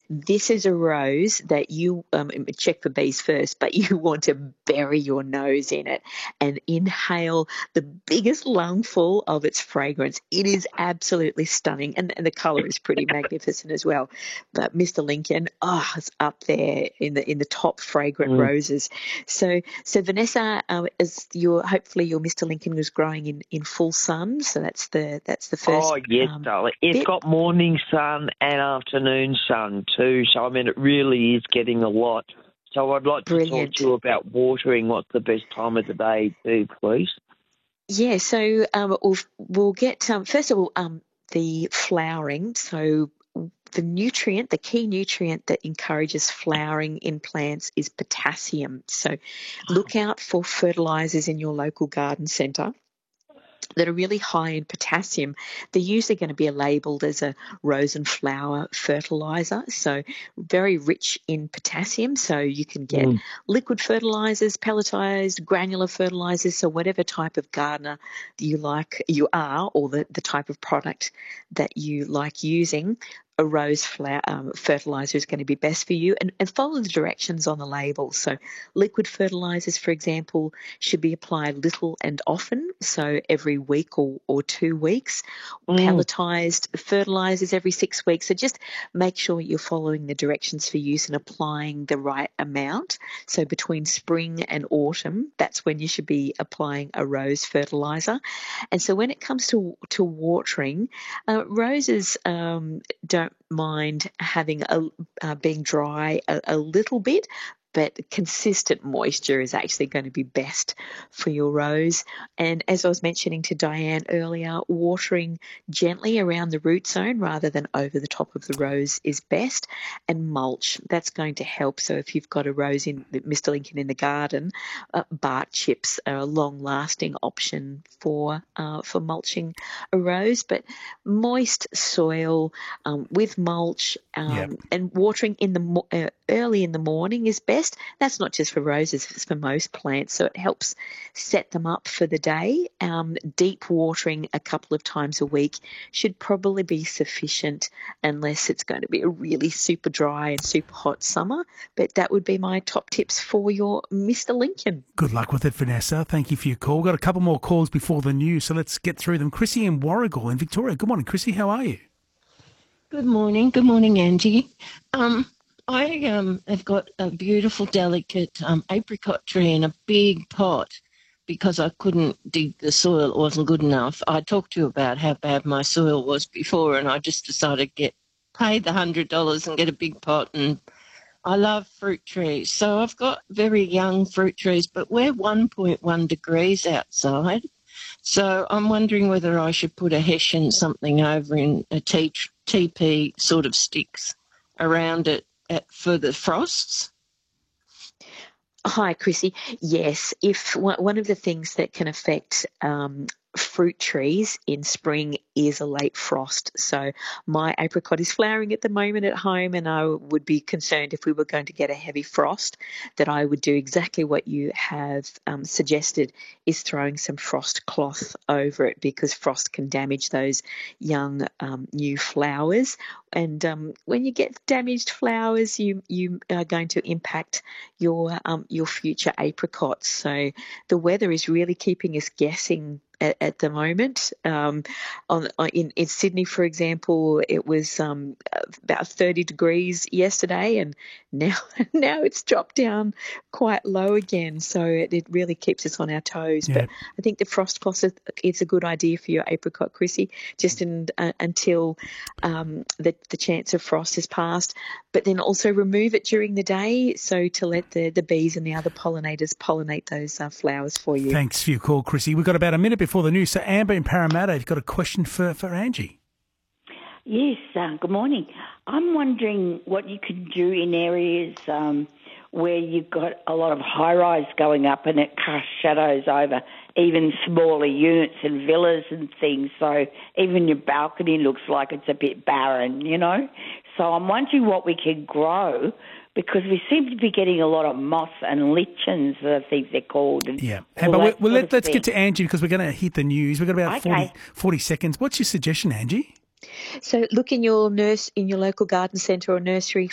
this is a rose that you check for bees first, but you want to bury your nose in it and inhale the biggest lungful of its fragrance. It is absolutely stunning, and the colour is pretty magnificent as well. But Mr. Lincoln, it's up there in the top fragrant Mm. roses. So Vanessa, hopefully your Mr. Lincoln was growing in full sun. So that's the first. Oh, yes, darling. It's bit. got morning sun and afternoon sun too, so, I mean, it really is getting a lot. So I'd like to talk Brilliant. to you about watering. What's the best time of the day too, please? Yeah, so we'll get first of all the flowering. So the key nutrient that encourages flowering in plants is potassium. So look out for fertilizers in your local garden centre that are really high in potassium. They're usually going to be labelled as a rose and flower fertilizer, so very rich in potassium. So you can get liquid fertilizers, pelletized, granular fertilizers. So whatever type of gardener you are, or the type of product that you like using, a rose fertilizer is going to be best for you, and follow the directions on the label. So liquid fertilizers, for example, should be applied little and often, so every week or 2 weeks. Pelletized fertilizers every 6 weeks. So just make sure you're following the directions for use and applying the right amount. So between spring and autumn, that's when you should be applying a rose fertilizer. And so when it comes to watering, roses don't mind having being dry a little bit, but consistent moisture is actually going to be best for your rose. And as I was mentioning to Diane earlier, watering gently around the root zone rather than over the top of the rose is best. And mulch, that's going to help. So if you've got a rose in Mr. Lincoln in the garden, bark chips are a long-lasting option for mulching a rose. But moist soil with mulch and watering in the early in the morning is best. That's not just for roses, it's for most plants. So it helps set them up for the day. Deep watering a couple of times a week should probably be sufficient unless it's going to be a really super dry and super hot summer. But that would be my top tips for your Mr. Lincoln. Good luck with it, Vanessa. Thank you for your call. We've got a couple more calls before the news, so let's get through them. Chrissy in Warragul in Victoria. Good morning, Chrissy. How are you? Good morning. Good morning, Angie. I have got a beautiful, delicate apricot tree in a big pot because I couldn't dig the soil. It wasn't good enough. I talked to you about how bad my soil was before, and I just decided to pay the $100 and get a big pot. And I love fruit trees. So I've got very young fruit trees, but we're 1.1 degrees outside. So I'm wondering whether I should put a hessian something over in a TP sort of sticks around it for the frosts. Hi, Chrissy. Yes, if one of the things that can affect fruit trees in spring is a late frost. So my apricot is flowering at the moment at home, and I would be concerned if we were going to get a heavy frost that I would do exactly what you have suggested, is throwing some frost cloth over it, because frost can damage those young new flowers. And when you get damaged flowers, you are going to impact your future apricots. So the weather is really keeping us guessing at the moment. In Sydney, for example, it was about 30 degrees yesterday, and now it's dropped down quite low again. So it really keeps us on our toes. Yeah. But I think the frost cloth is a good idea for your apricot, Chrissy, just until the chance of frost has passed. But then also remove it during the day, so to let the bees and the other pollinators pollinate those flowers for you. Thanks for your call, Chrissy. We've got about a minute before the news. So Amber in Parramatta, you've got a question for Angie. Yes, good morning. I'm wondering what you could do in areas where you've got a lot of high-rise going up and it casts shadows over even smaller units and villas and things. So even your balcony looks like it's a bit barren, you know. So I'm wondering what we could grow, because we seem to be getting a lot of moss and lichens, I think they're called. And yeah. Amber, let's get to Angie, because we're going to hit the news. We've got about 40 seconds. What's your suggestion, Angie? So look in your local garden centre or nursery